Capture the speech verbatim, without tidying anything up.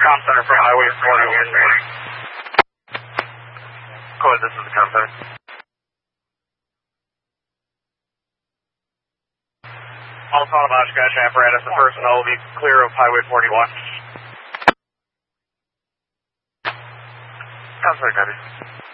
Com Center for Highway forty-one. Go ahead, this is the Com Center. All autonomous oxygen apparatus and personnel will be clear of Highway forty-one. Com Center, copy.